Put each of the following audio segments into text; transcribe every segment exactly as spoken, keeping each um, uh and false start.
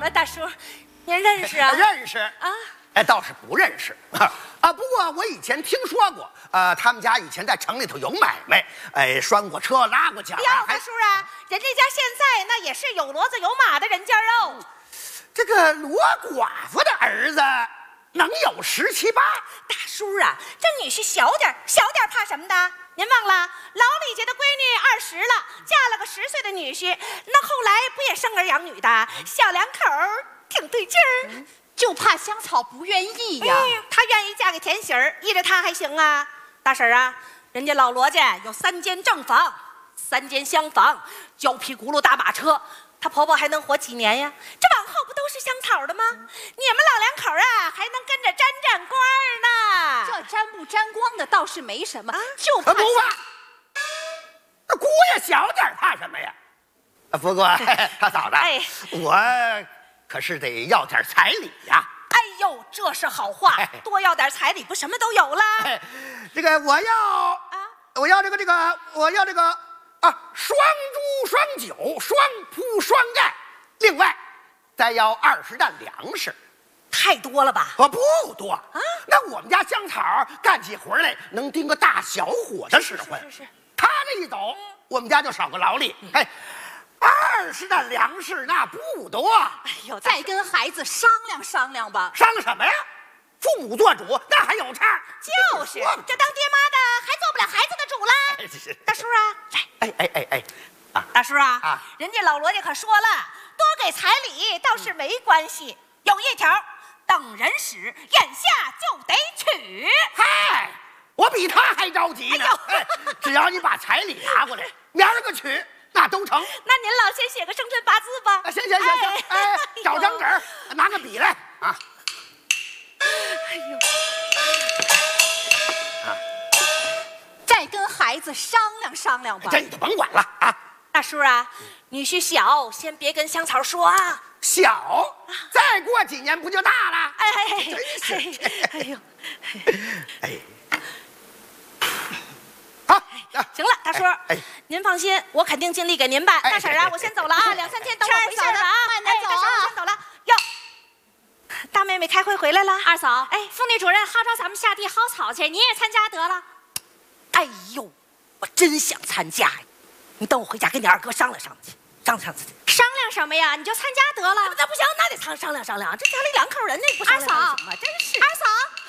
了，大叔，您认识啊？ 认识啊？ 哎，倒是不认识啊。不过我以前听说过，呃，他们家以前在城里头有买卖，哎，拴过车，拉过脚。 哟，大叔啊，人家家现在那也是有骡子有马的人家哦。 这个罗寡妇的儿子能有十七八？ 大叔啊，这女婿小点小点怕什么的？您忘了老李家的闺女二十了，嫁了个十岁的女婿，那后来不也生儿养女的？小两口挺对劲儿。嗯， 就怕香草不愿意呀。 嗯，她愿意嫁给田喜儿，依着她还行啊。大婶啊，人家老罗家有三间正房，三间厢房，胶皮轱辘大马车。她婆婆还能活几年呀？这往后不都是香草的吗？你们老两口啊，还能跟着沾沾光呢。 这沾不沾光的倒是没什么，啊、就怕不怕。那姑爷小点怕什么呀？啊，不过大嫂子， 哎， 我可是得要点彩礼呀。 哎呦，这是好话，多要点彩礼，不什么都有了。 哎、这个我要啊，我要这个这个，我要这个。啊，双猪双酒双铺双盖，另外再要二十担粮食， 太多了吧？ 我不多啊。那我们家香草干起活来能盯个大小伙的使唤， 是是是。 他这一走，我们家就少个劳力。哎，二十担粮食那不多。 哎呦，再跟孩子商量商量吧。 商量什么呀？父母做主，那还有差？ 就是，这当爹妈的还做不了孩子的主啦。 哎、 大叔啊，来， 哎哎哎哎，啊， 大叔啊， 啊， 人家老罗家可说了，多给彩礼倒是没关系，嗯、有一条，等人使，眼下就得娶。 嗨，我比他还着急呢。哎哎、只要你把彩礼拿过来，明儿个娶那都成。 那您老先写个生辰八字吧。 啊，行行行行，哎，哎找张纸，拿个笔来啊。 哎呦， 啊，再跟孩子商量商量吧。 这你就甭管了啊。 大叔啊，女婿小，先别跟香草说啊。 小，再过几年不就大了？ 哎哎哎， 真是， 哎呦， 哎，好， 行了，大叔，哎，您放心，我肯定尽力给您办。大婶啊，我先走了啊，两三天等我回信了啊。 慢点走啊， 我先走了。哟。大妹妹开会回来了， 二嫂，哎，妇女主任号召咱们下地薅草去，你也参加得了。 哎呦，我真想参加呀！你等我回家跟你二哥商量商量去，商量商量。 商量什么呀？你就参加得了。 那不行，那得商商量商量。这家里两口人，那不商量行吗？真是。 二嫂，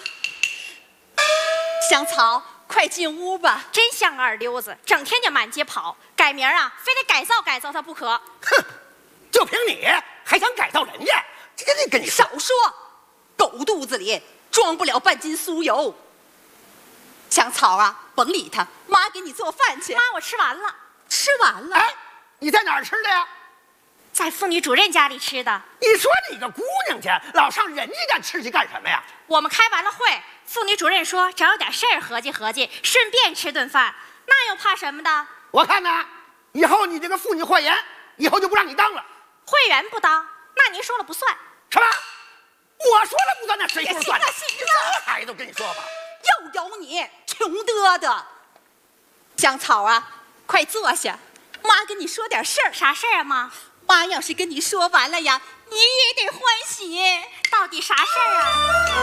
香草，快进屋吧。 真像二溜子，整天就满街跑。改名啊，非得改造改造他不可。 哼，就凭你还想改造人家？这个跟你少说，狗肚子里装不了半斤酥油。香草啊，甭理他，妈给你做饭去。 妈，我吃完了， 吃完了。 哎，你在哪儿吃的呀？ 在妇女主任家里吃的。 你说你个姑娘家，老上人家家吃去干什么呀？ 我们开完了会，妇女主任说找有点事儿合计合计，顺便吃顿饭，那又怕什么的？ 我看呐，以后你这个妇女会员，以后就不让你当了。 会员不当，那您说了不算。 什么？我说了不算，那谁说了算？ 行了行了， 这孩子跟你说吧， 又有你穷得的。香草啊，快坐下，妈跟你说点事儿。 啥事儿啊，妈？ 妈要是跟你说完了呀，你也得欢喜。 到底啥事儿啊？